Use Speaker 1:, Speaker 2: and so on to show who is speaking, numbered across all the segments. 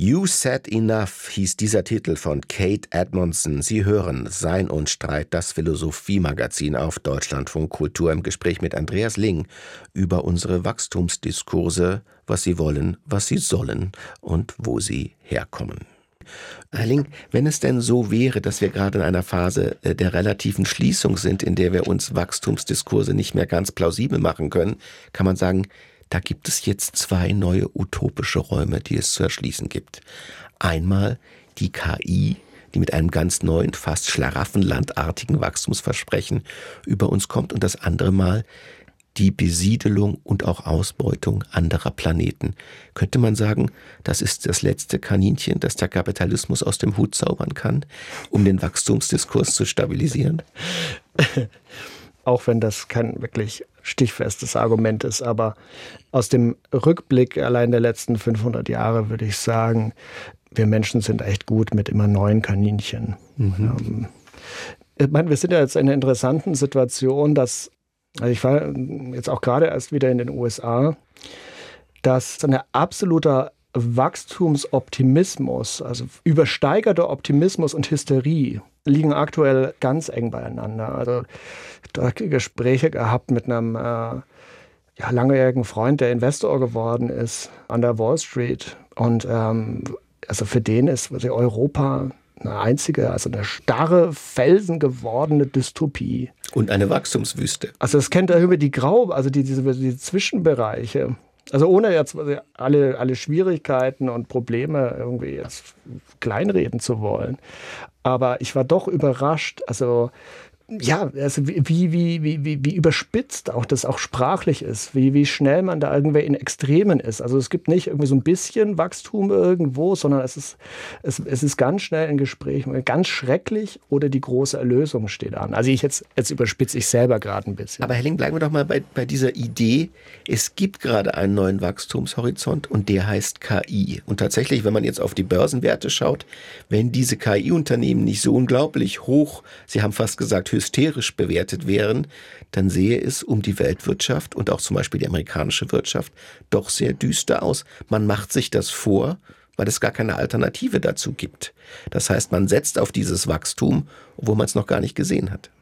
Speaker 1: You Said Enough hieß dieser Titel von Kate Edmondson. Sie hören Sein und Streit, das Philosophiemagazin auf Deutschlandfunk Kultur im Gespräch mit Andreas Ling über unsere Wachstumsdiskurse, was sie wollen, was sie sollen und wo sie herkommen. Herr Ling, wenn es denn so wäre, dass wir gerade in einer Phase der relativen Schließung sind, in der wir uns Wachstumsdiskurse nicht mehr ganz plausibel machen können, kann man sagen, da gibt es jetzt zwei neue utopische Räume, die es zu erschließen gibt. Einmal die KI, die mit einem ganz neuen, fast schlaraffenlandartigen Wachstumsversprechen über uns kommt, und das andere Mal die Besiedelung und auch Ausbeutung anderer Planeten. Könnte man sagen, das ist das letzte Kaninchen, das der Kapitalismus aus dem Hut zaubern kann, um den Wachstumsdiskurs zu stabilisieren?
Speaker 2: Auch wenn das kein wirklich stichfestes Argument ist, aber aus dem Rückblick allein der letzten 500 Jahre würde ich sagen, wir Menschen sind echt gut mit immer neuen Kaninchen. Ich meine, wir sind ja jetzt in einer interessanten Situation, dass, also ich war jetzt auch gerade erst wieder in den USA, dass ein absoluter Wachstumsoptimismus, also übersteigerter Optimismus und Hysterie liegen aktuell ganz eng beieinander. Also da habe ich Gespräche gehabt mit einem langjährigen Freund, der Investor geworden ist an der Wall Street. Und also für den ist Europa eine einzige, also eine starre, felsengewordene Dystopie.
Speaker 1: Und eine Wachstumswüste.
Speaker 2: Also das kennt er über die diese Zwischenbereiche. Also ohne jetzt alle Schwierigkeiten und Probleme irgendwie jetzt kleinreden zu wollen. Aber ich war doch überrascht, also wie überspitzt auch das auch sprachlich ist, wie schnell man da irgendwie in Extremen ist. Also es gibt nicht irgendwie so ein bisschen Wachstum irgendwo, sondern es ist ganz schnell ein Gespräch, ganz schrecklich, oder die große Erlösung steht an. Also jetzt überspitze ich selber gerade ein bisschen.
Speaker 1: Aber Herr Ling, bleiben wir doch mal bei dieser Idee. Es gibt gerade einen neuen Wachstumshorizont und der heißt KI. Und tatsächlich, wenn man jetzt auf die Börsenwerte schaut, wenn diese KI-Unternehmen nicht so unglaublich hoch, Sie haben fast gesagt, hysterisch bewertet wären, dann sehe es um die Weltwirtschaft und auch zum Beispiel die amerikanische Wirtschaft doch sehr düster aus. Man macht sich das vor, weil es gar keine Alternative dazu gibt. Das heißt, man setzt auf dieses Wachstum, obwohl man es noch gar nicht gesehen hat.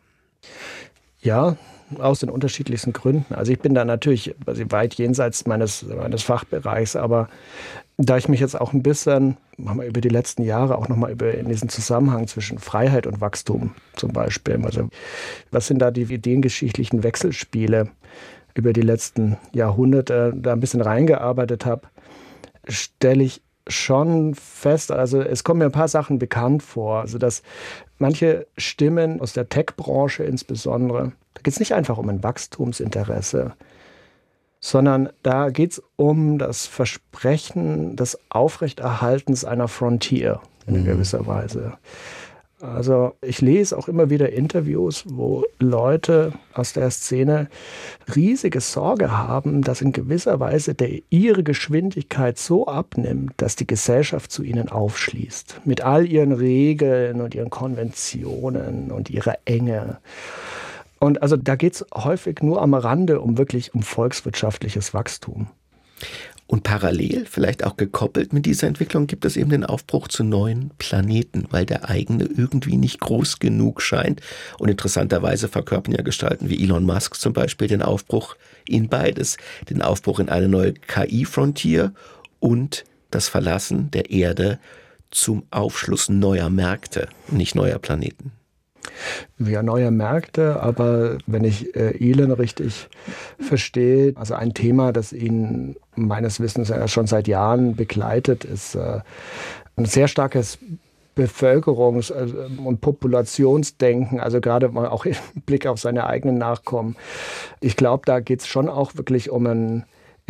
Speaker 2: Ja, aus den unterschiedlichsten Gründen. Also ich bin da natürlich weit jenseits meines Fachbereichs, aber da ich mich jetzt auch ein bisschen über die letzten Jahre auch nochmal in diesen Zusammenhang zwischen Freiheit und Wachstum zum Beispiel, also was sind da die ideengeschichtlichen Wechselspiele über die letzten Jahrhunderte, da ein bisschen reingearbeitet habe, stelle ich schon fest, also es kommen mir ein paar Sachen bekannt vor, also dass manche Stimmen aus der Tech-Branche insbesondere, da geht es nicht einfach um ein Wachstumsinteresse, sondern da geht es um das Versprechen des Aufrechterhaltens einer Frontier in gewisser Weise. Also ich lese auch immer wieder Interviews, wo Leute aus der Szene riesige Sorge haben, dass in gewisser Weise ihre Geschwindigkeit so abnimmt, dass die Gesellschaft zu ihnen aufschließt. Mit all ihren Regeln und ihren Konventionen und ihrer Enge. Und also da geht es häufig nur am Rande um volkswirtschaftliches Wachstum.
Speaker 1: Und parallel, vielleicht auch gekoppelt mit dieser Entwicklung, gibt es eben den Aufbruch zu neuen Planeten, weil der eigene irgendwie nicht groß genug scheint. Und interessanterweise verkörpern ja Gestalten wie Elon Musk zum Beispiel den Aufbruch in beides. Den Aufbruch in eine neue KI-Frontier und das Verlassen der Erde zum Aufschluss neuer Märkte, nicht neuer Planeten.
Speaker 2: Ja, neue Märkte, aber wenn ich Elon richtig verstehe, also ein Thema, das ihn meines Wissens ja schon seit Jahren begleitet, ist ein sehr starkes Bevölkerungs- und Populationsdenken, also gerade mal auch im Blick auf seine eigenen Nachkommen. Ich glaube, da geht es schon auch wirklich um eine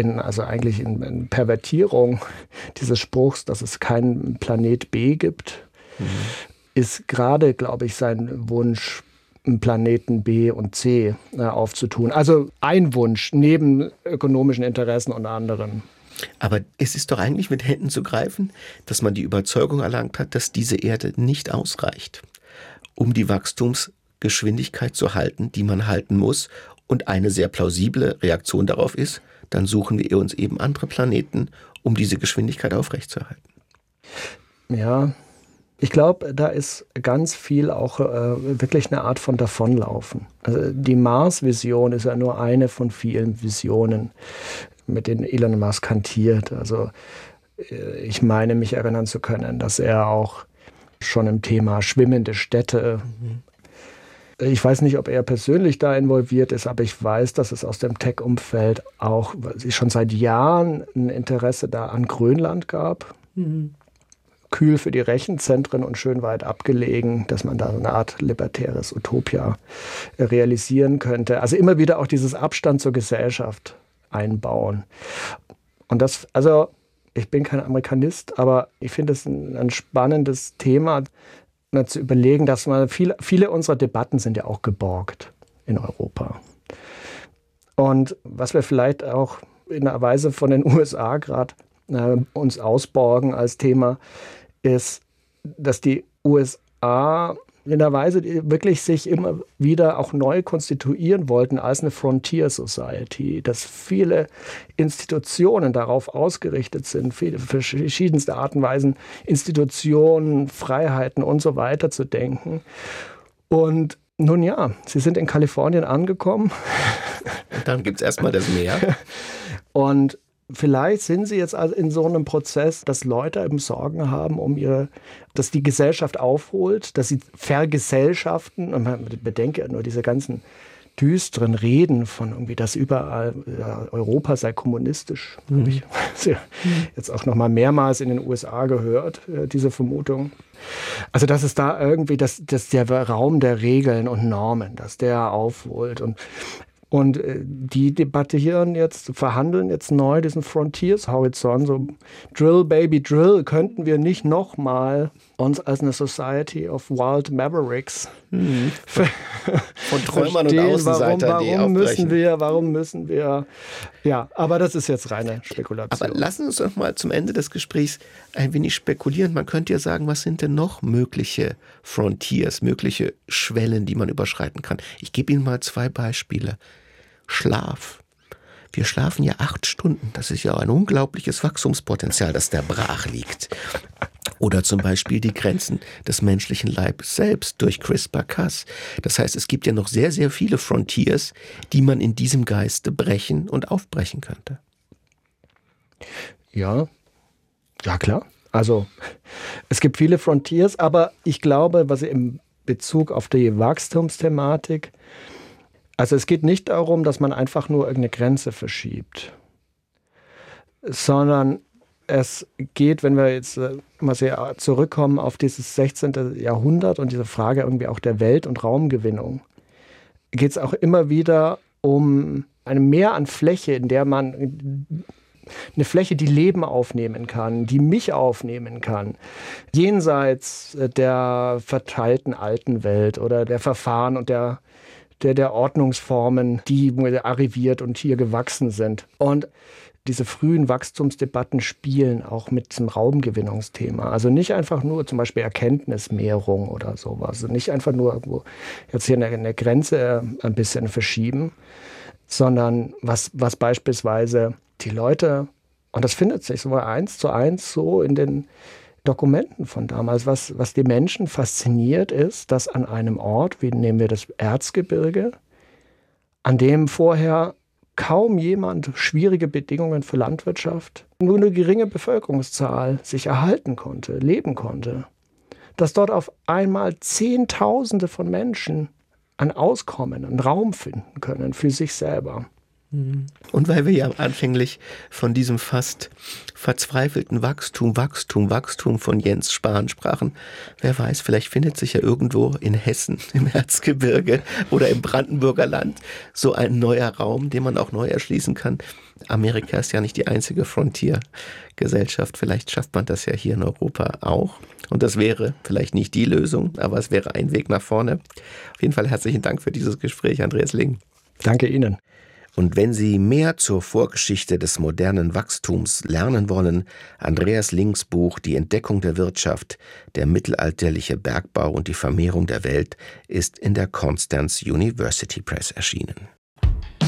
Speaker 2: Pervertierung dieses Spruchs, dass es keinen Planet B gibt. Ist gerade, glaube ich, sein Wunsch, Planeten B und C aufzutun. Also ein Wunsch neben ökonomischen Interessen und anderen.
Speaker 1: Aber es ist doch eigentlich mit Händen zu greifen, dass man die Überzeugung erlangt hat, dass diese Erde nicht ausreicht, um die Wachstumsgeschwindigkeit zu halten, die man halten muss. Und eine sehr plausible Reaktion darauf ist, dann suchen wir uns eben andere Planeten, um diese Geschwindigkeit aufrechtzuerhalten.
Speaker 2: Ja, ich glaube, da ist ganz viel auch wirklich eine Art von Davonlaufen. Also die Mars-Vision ist ja nur eine von vielen Visionen, mit denen Elon Musk hantiert. Also ich meine, mich erinnern zu können, dass er auch schon im Thema schwimmende Städte, ich weiß nicht, ob er persönlich da involviert ist, aber ich weiß, dass es aus dem Tech-Umfeld auch schon seit Jahren ein Interesse da an Grönland gab. Kühl für die Rechenzentren und schön weit abgelegen, dass man da eine Art libertäres Utopia realisieren könnte. Also immer wieder auch dieses Abstand zur Gesellschaft einbauen. Und das, also ich bin kein Amerikanist, aber ich finde es ein spannendes Thema, zu überlegen, dass man viele unserer Debatten sind ja auch geborgt in Europa. Und was wir vielleicht auch in einer Weise von den USA gerade uns ausborgen als Thema, ist, dass die USA in der Weise wirklich sich immer wieder auch neu konstituieren wollten als eine Frontier Society, dass viele Institutionen darauf ausgerichtet sind, viele verschiedenste Arten und Weisen, Institutionen, Freiheiten und so weiter zu denken. Und nun ja, sie sind in Kalifornien angekommen.
Speaker 1: Und dann gibt es erstmal das Meer.
Speaker 2: Und vielleicht sind sie jetzt also in so einem Prozess, dass Leute eben Sorgen haben dass die Gesellschaft aufholt, dass sie vergesellschaften. Und man bedenke nur diese ganzen düsteren Reden von irgendwie, dass überall Europa sei kommunistisch. Habe ich jetzt auch noch mal mehrmals in den USA gehört, diese Vermutung. Also dass es da irgendwie, dass der Raum der Regeln und Normen, dass der aufholt. Und die debattieren jetzt, verhandeln jetzt neu diesen Frontiers-Horizont. So Drill, Baby, Drill. Könnten wir nicht nochmal uns als eine Society of Wild Mavericks
Speaker 1: von Träumern und Außenseitern, die aufbrechen.
Speaker 2: Warum müssen wir? Ja, aber das ist jetzt reine Spekulation.
Speaker 1: Aber lassen Sie uns doch mal zum Ende des Gesprächs ein wenig spekulieren. Man könnte ja sagen, was sind denn noch mögliche Frontiers, mögliche Schwellen, die man überschreiten kann? Ich gebe Ihnen mal 2 Beispiele. Schlaf. Wir schlafen ja 8 Stunden. Das ist ja ein unglaubliches Wachstumspotenzial, das da brach liegt. Oder zum Beispiel die Grenzen des menschlichen Leibes selbst durch CRISPR-Cas. Das heißt, es gibt ja noch sehr, sehr viele Frontiers, die man in diesem Geiste brechen und aufbrechen könnte.
Speaker 2: Ja, klar. Also es gibt viele Frontiers, aber ich glaube, was im Bezug auf die Wachstumsthematik, also es geht nicht darum, dass man einfach nur irgendeine Grenze verschiebt, sondern es geht, wenn wir jetzt mal sehr zurückkommen auf dieses 16. Jahrhundert und diese Frage irgendwie auch der Welt- und Raumgewinnung, geht es auch immer wieder um ein Mehr an Fläche, in der man eine Fläche, die Leben aufnehmen kann, die mich aufnehmen kann, jenseits der verteilten alten Welt oder der Verfahren und der Ordnungsformen, die arriviert und hier gewachsen sind. Und diese frühen Wachstumsdebatten spielen auch mit diesem Raumgewinnungsthema. Also nicht einfach nur zum Beispiel Erkenntnismehrung oder sowas. Also nicht einfach nur jetzt hier eine Grenze ein bisschen verschieben, sondern was beispielsweise die Leute, und das findet sich so 1:1 so in den Dokumenten von damals, was die Menschen fasziniert ist, dass an einem Ort, wie nehmen wir das Erzgebirge, an dem vorher kaum jemand schwierige Bedingungen für Landwirtschaft, nur eine geringe Bevölkerungszahl sich erhalten konnte, leben konnte, dass dort auf einmal Zehntausende von Menschen ein Auskommen, einen Raum finden können für sich selber.
Speaker 1: Und weil wir ja anfänglich von diesem fast verzweifelten Wachstum von Jens Spahn sprachen, wer weiß, vielleicht findet sich ja irgendwo in Hessen, im Erzgebirge oder im Brandenburger Land so ein neuer Raum, den man auch neu erschließen kann. Amerika ist ja nicht die einzige Frontiergesellschaft, vielleicht schafft man das ja hier in Europa auch. Und das wäre vielleicht nicht die Lösung, aber es wäre ein Weg nach vorne. Auf jeden Fall herzlichen Dank für dieses Gespräch, Andreas Ling.
Speaker 2: Danke Ihnen.
Speaker 1: Und wenn Sie mehr zur Vorgeschichte des modernen Wachstums lernen wollen, Andreas Lings Buch Die Entdeckung der Wirtschaft, der mittelalterliche Bergbau und die Vermehrung der Welt ist in der Constance University Press erschienen.